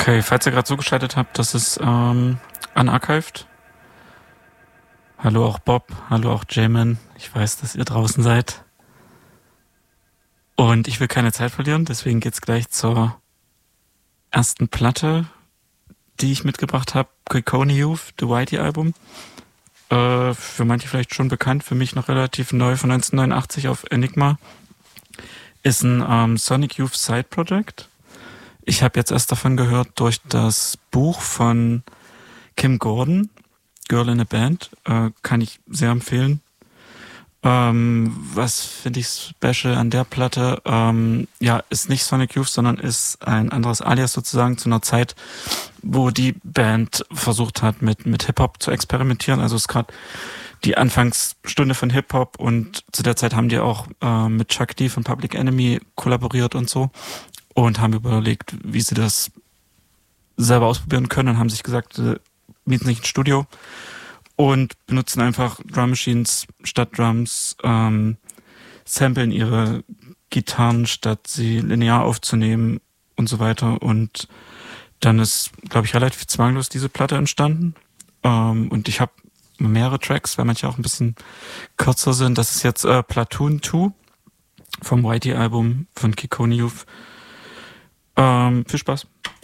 Okay, falls ihr gerade zugeschaltet habt, das ist Unarchived. Hallo auch Bob, hallo auch Jamin. Ich weiß, dass ihr draußen seid. Und ich will keine Zeit verlieren, deswegen geht's gleich zur ersten Platte, die ich mitgebracht habe. Kekone Youth, The Whitey Album. Für manche vielleicht schon bekannt, für mich noch relativ neu, von 1989 auf Enigma. Ist ein Sonic Youth Side Project. Ich habe jetzt erst davon gehört durch das Buch von Kim Gordon, Girl in a Band. Kann ich sehr empfehlen. Was finde ich special an der Platte? Ist nicht Sonic Youth, sondern ist ein anderes Alias sozusagen zu einer Zeit, wo die Band versucht hat, mit Hip-Hop zu experimentieren. Also es ist gerade die Anfangsstunde von Hip-Hop und zu der Zeit haben die auch mit Chuck D von Public Enemy kollaboriert und so und haben überlegt, wie sie das selber ausprobieren können und haben sich gesagt, mieten sich ein Studio und benutzen einfach Drum Machines statt Drums, samplen ihre Gitarren, statt sie linear aufzunehmen und so weiter. Und dann ist, glaube ich, relativ zwanglos diese Platte entstanden. Und ich habe mehrere Tracks, weil manche auch ein bisschen kürzer sind. Das ist jetzt Platoon 2 vom Whitey Album von Kekone Youth. Viel Spaß.